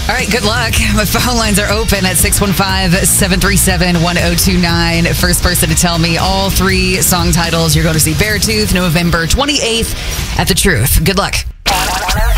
All right, good luck. My phone lines are open at 615-737-1029. First person to tell me all 3 song titles, you're going to see Beartooth November 28th at The Truth. Good luck.